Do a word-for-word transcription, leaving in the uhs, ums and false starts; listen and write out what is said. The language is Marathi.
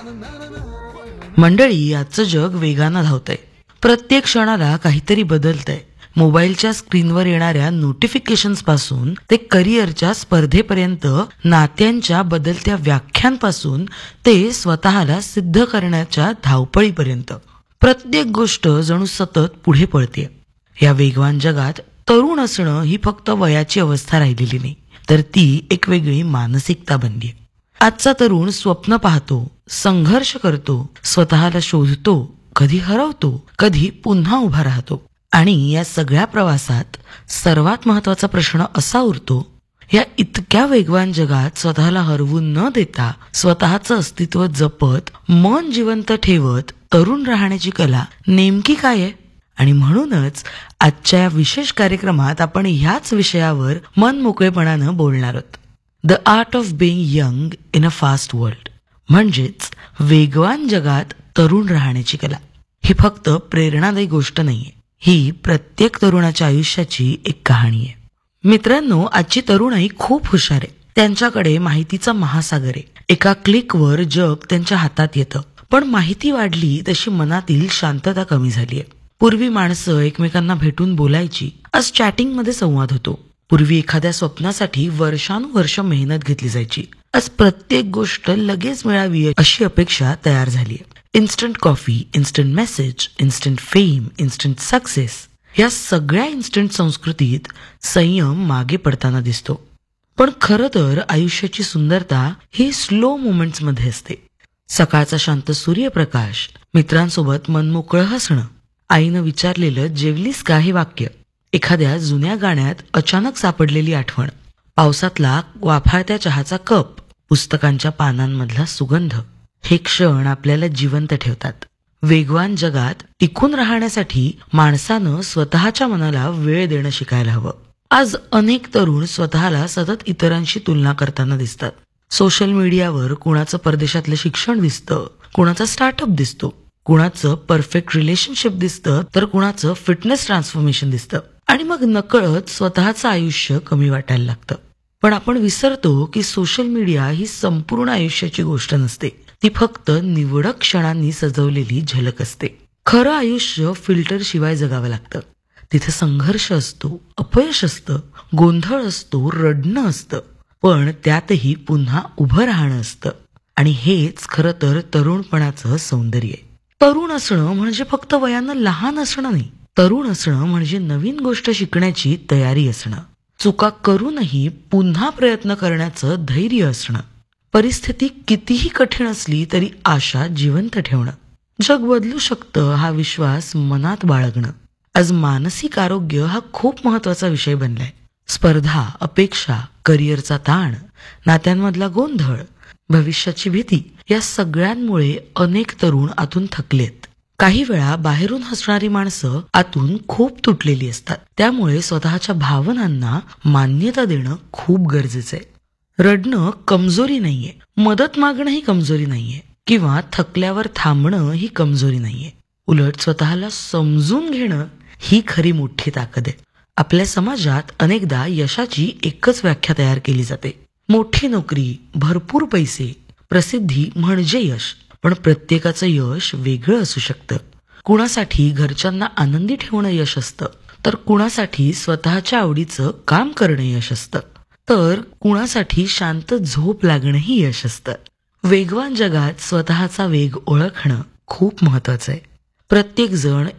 मंडळी, आजचं जग वेगानं धावतंय. प्रत्येक क्षणाला काहीतरी बदलतंय. मोबाईलच्या स्क्रीनवर येणाऱ्या नोटिफिकेशन्स पासून ते करिअरच्या स्पर्धेपर्यंत, नात्यांच्या बदलत्या व्याख्यांपासून ते स्वतःला सिद्ध करण्याच्या धावपळीपर्यंत प्रत्येक गोष्ट जणू सतत पुढे पळते. या वेगवान जगात तरुण असणं ही फक्त वयाची अवस्था राहिलेली नाही, तर ती एक वेगळी मानसिकता बनली. आजचा तरुण स्वप्न पाहतो, संघर्ष करतो, स्वतःला शोधतो, कधी हरवतो, कधी पुन्हा उभा राहतो. आणि या सगळ्या प्रवासात सर्वात महत्वाचा प्रश्न असा उरतो, या इतक्या वेगवान जगात स्वतःला हरवून न देता स्वतःचं अस्तित्व जपत, मन जिवंत ठेवत तरुण राहण्याची कला नेमकी काय आहे? आणि म्हणूनच आजच्या या विशेष कार्यक्रमात आपण ह्याच विषयावर मन मोकळेपणानं बोलणार आहोत. The art of being young in a first world, म्हणजेच वेगवान जगात तरुण राहण्याची कला. ही फक्त प्रेरणादायी गोष्ट नाहीये, ही प्रत्येक तरुणाच्या आयुष्याची एक कहाणी आहे. मित्रांनो, आजची तरुणाई खूप हुशार आहे. त्यांच्याकडे माहितीचा महासागर आहे. एका क्लिकवर जग त्यांच्या हातात येतं. पण माहिती वाढली तशी मनातील शांतता कमी झाली आहे. पूर्वी माणसं एकमेकांना भेटून बोलायची, आज चॅटिंग मध्ये संवाद होतो. पूर्वी एखाद्या स्वप्नासाठी वर्षानुवर्ष मेहनत घेतली जायची, आज प्रत्येक गोष्ट लगेच मिळावी अशी अपेक्षा तयार झाली आहे. Instant coffee, instant message, instant fame, instant success, या सगळ्या इन्स्टंट संस्कृतीत संयम मागे पडताना दिसतो. पण खरं तर आयुष्याची सुंदरता ही स्लो मोमेंट्स मध्ये असते. सकाळचा शांत सूर्यप्रकाश, मित्रांसोबत मनमोकळं हसणं, आईनं विचारलेलं जेवलीस का हे वाक्य, एखाद्या जुन्या गाण्यात अचानक सापडलेली आठवण, पावसातला वाफाळत्या चहाचा कप, पुस्तकांच्या पानांमधला सुगंध, हे क्षण आपल्याला जिवंत ठेवतात. वेगवान जगात टिकून राहण्यासाठी माणसानं स्वतःच्या मनाला वेळ देणं शिकायला हवं. आज अनेक तरुण स्वतःला सतत इतरांशी तुलना करताना दिसतात. सोशल मीडियावर कुणाचं परदेशातलं शिक्षण दिसतं, कुणाचा स्टार्टअप दिसतो, कुणाचं परफेक्ट रिलेशनशिप दिसतं, तर कुणाचं फिटनेस ट्रान्सफॉर्मेशन दिसतं. आणि मग नकळत स्वतःचं आयुष्य कमी वाटायला लागतं. पण आपण विसरतो की सोशल मीडिया ही संपूर्ण आयुष्याची गोष्ट नसते. ती फक्त निवडक क्षणांनी सजवलेली झलक असते. खरं आयुष्य फिल्टर शिवाय जगावं लागतं. तिथे संघर्ष असतो, अपयश असतं, गोंधळ असतो, रडणं असतं, पण त्यातही पुन्हा उभं राहणं असतं. आणि हेच खरं तर तरुणपणाचं सौंदर्य आहे. तरुण असणं म्हणजे फक्त वयानं लहान असणं नाही. तरुण असणं म्हणजे नवीन गोष्ट शिकण्याची तयारी असणं, चुका करूनही पुन्हा प्रयत्न करण्याचं धैर्य असणं, परिस्थिती कितीही कठीण असली तरी आशा जिवंत ठेवणं, जग बदलू शकतं हा विश्वास मनात बाळगणं. आज मानसिक आरोग्य हा खूप महत्वाचा विषय बनलाय. स्पर्धा, अपेक्षा, करिअरचा ताण, नात्यांमधला गोंधळ, भविष्याची भीती, या सगळ्यांमुळे अनेक तरुण आतून थकलेत. काही वेळा बाहेरून हसणारी माणसं आतून खूप तुटलेली असतात. त्यामुळे स्वतःच्या भावनांना मान्यता देणं खूप गरजेचं आहे. रडणं कमजोरी नाहीये, मदत मागणं ही कमजोरी नाहीये, किंवा थकल्यावर थांबणं ही कमजोरी नाहीये. उलट स्वतःला समजून घेणं ही खरी मोठी ताकद आहे. आपल्या समाजात अनेकदा यशाची एकच व्याख्या तयार केली जाते. मोठी नोकरी, भरपूर पैसे, प्रसिद्धी म्हणजे यश. पण प्रत्येकाचं यश वेगळं असू शकतं. कुणासाठी घरच्यांना आनंदी ठेवणं यश असतं, तर कुणासाठी स्वतःच्या आवडीचं काम करणं यश असतं, तर कुणासाठी शांत झोप लागणंही यश असतं. वेगवान जगात स्वतःचा वेग ओळखणं खूप महत्वाचं आहे. प्रत्येक जण